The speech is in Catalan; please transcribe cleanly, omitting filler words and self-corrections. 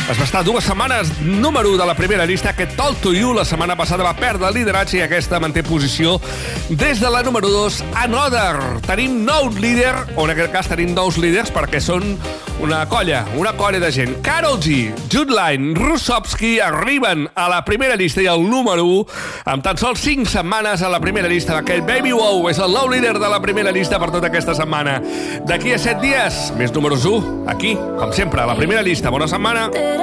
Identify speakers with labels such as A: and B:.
A: Es va estar 2 setmanes número 1 de la primera llista. Aquest Talk to You la setmana passada va perdre el lideratge i aquesta manté posició des de la número 2. Another. Tenim nou líder, o en aquest cas tenim nous líders perquè són una colla de gent. Karol G, Jude Line, Rusovski arriben a la primera llista i el número 1 amb tan sols 5 setmanes a la primera llista. Aquest Baby Wow és el nou líder de la primera llista per tota aquesta setmana. D'aquí a 7 dies, més números 1, aquí, com sempre, a la primera llista. Bona setmana.